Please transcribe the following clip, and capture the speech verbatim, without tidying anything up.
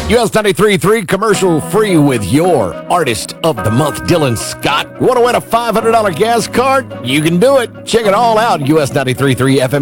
U S ninety-three point three commercial free with your Artist of the Month, Dylan Scott. Want to win a five hundred dollars gas card? You can do it. Check it all out, U S ninety-three point three F M.